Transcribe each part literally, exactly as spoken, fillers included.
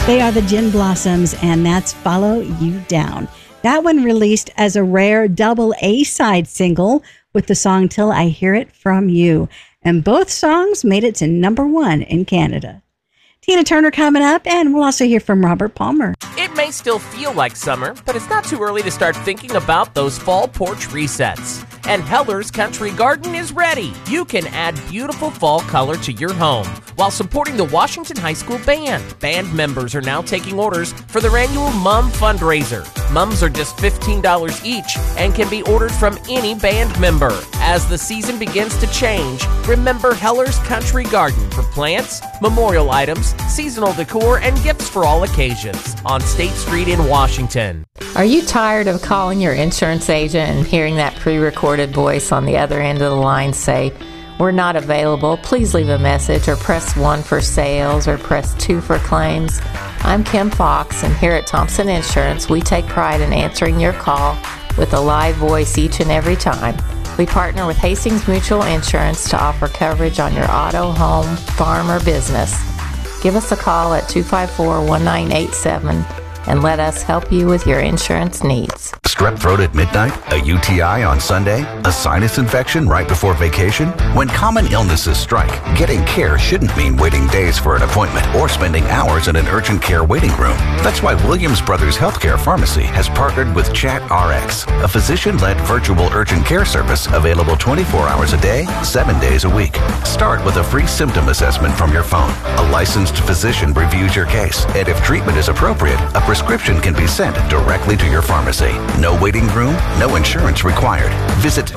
They are the Gin Blossoms, and that's Follow You Down. That one released as a rare double A-side single with the song Till I Hear It From You. And both songs made it to number one in Canada. Tina Turner coming up, and we'll also hear from Robert Palmer. It may still feel like summer, but it's not too early to start thinking about those fall porch resets. And Heller's Country Garden is ready. You can add beautiful fall color to your home while supporting the Washington High School Band. Band members are now taking orders for their annual Mum fundraiser. Mums are just fifteen dollars each and can be ordered from any band member. As the season begins to change, remember Heller's Country Garden for plants, memorial items, seasonal decor, and gifts for all occasions on State Street in Washington. Are you tired of calling your insurance agent and hearing that pre-recorded voice on the other end of the line say, "We're not available, please leave a message," or press one for sales, or press two for claims? I'm Kim Fox, and here at Thompson Insurance, we take pride in answering your call with a live voice each and every time. We partner with Hastings Mutual Insurance to offer coverage on your auto, home, farm, or business. Give us a call at two five four, one nine eight seven and let us help you with your insurance needs. Strep throat at midnight? A U T I on Sunday? A sinus infection right before vacation? When common illnesses strike, getting care shouldn't mean waiting days for an appointment or spending hours in an urgent care waiting room. That's why Williams Brothers Healthcare Pharmacy has partnered with ChatRx, a physician-led virtual urgent care service available twenty-four hours a day, seven days a week. Start with a free symptom assessment from your phone. A licensed physician reviews your case, and if treatment is appropriate, a prescription can be sent directly to your pharmacy. No waiting room, no insurance required. Visit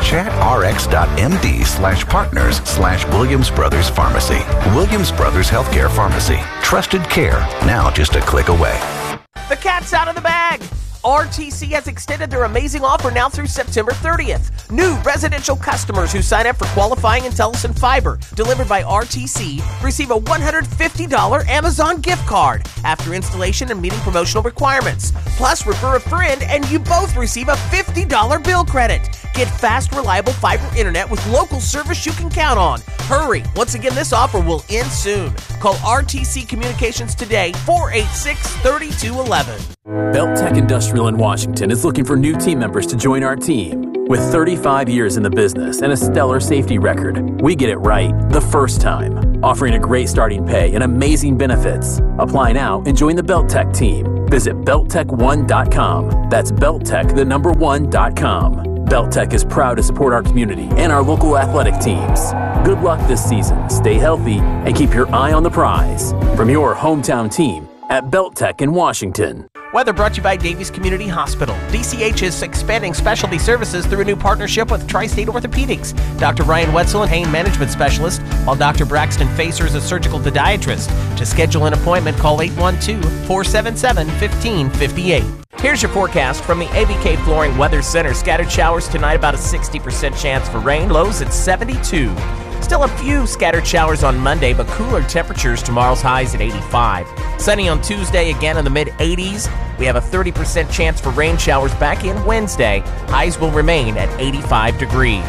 chatrx.md slash partners slash Williams Brothers Pharmacy. Williams Brothers Healthcare Pharmacy. Trusted care, now just a click away. The cat's out of the bag! R T C has extended their amazing offer now through September thirtieth. New residential customers who sign up for qualifying IntelliSyn Fiber delivered by R T C receive a one hundred fifty dollars Amazon gift card after installation and meeting promotional requirements. Plus, refer a friend and you both receive a fifty dollars bill credit. Get fast, reliable fiber internet with local service you can count on. Hurry! Once again, this offer will end soon. Call R T C Communications today, four eight six, three two one one. Beltec Industrial in Washington is looking for new team members to join our team. With thirty-five years in the business and a stellar safety record, we get it right the first time, offering a great starting pay and amazing benefits. Apply now and join the Beltec team. Visit beltec one dot com. That's Beltec, the number one dot com. Beltec is proud to support our community and our local athletic teams. Good luck this season, stay healthy, and keep your eye on the prize. From your hometown team at Beltec in Washington. Weather brought to you by Davies Community Hospital. D C H is expanding specialty services through a new partnership with Tri-State Orthopedics. Doctor Ryan Wetzel, a pain management specialist, while Doctor Braxton Facer is a surgical podiatrist. To schedule an appointment, call eight one two, four seven seven, one five five eight. Here's your forecast from the A B K Flooring Weather Center. Scattered showers tonight, about a sixty percent chance for rain. Lows at seventy-two. Still a few scattered showers on Monday, but cooler temperatures. Tomorrow's highs at eighty-five. Sunny on Tuesday, again in the mid eighties. We have a thirty percent chance for rain showers back in Wednesday. Highs will remain at eighty-five degrees.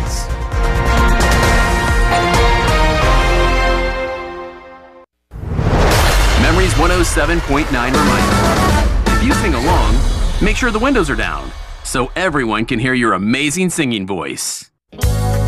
Memories one oh seven point nine reminder. If you sing along, make sure the windows are down so everyone can hear your amazing singing voice.